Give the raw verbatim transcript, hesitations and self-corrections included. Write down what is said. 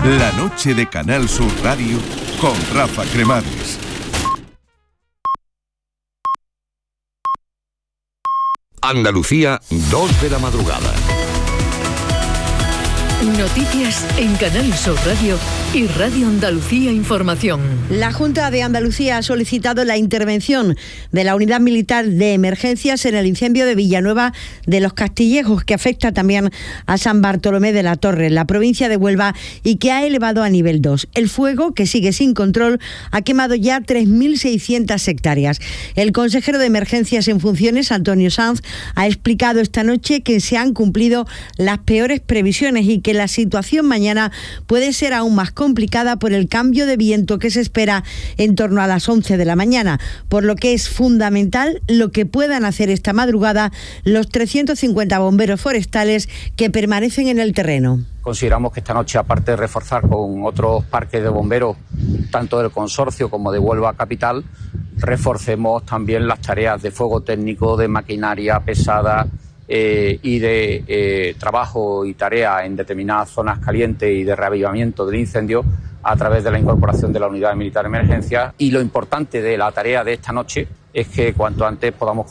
La noche de Canal Sur Radio con Rafa Cremades. Andalucía, dos de la madrugada. Noticias en Canal Sur Radio y Radio Andalucía Información. La Junta de Andalucía ha solicitado la intervención de la Unidad Militar de Emergencias en el incendio de Villanueva de los Castillejos, que afecta también a San Bartolomé de la Torre, en la provincia de Huelva, y que ha elevado a nivel dos. El fuego, que sigue sin control, ha quemado ya tres mil seiscientas hectáreas. El consejero de Emergencias en funciones, Antonio Sanz, ha explicado esta noche que se han cumplido las peores previsiones y que la situación mañana puede ser aún más complicada por el cambio de viento que se espera en torno a las once de la mañana, por lo que es fundamental lo que puedan hacer esta madrugada los trescientos cincuenta bomberos forestales que permanecen en el terreno. Consideramos que esta noche, aparte de reforzar con otros parques de bomberos, tanto del consorcio como de Huelva Capital, reforcemos también las tareas de fuego técnico, de maquinaria pesada, Eh, y de eh, trabajo y tarea en determinadas zonas calientes y de reavivamiento del incendio a través de la incorporación de la Unidad Militar de Emergencia. Y lo importante de la tarea de esta noche es que cuanto antes podamos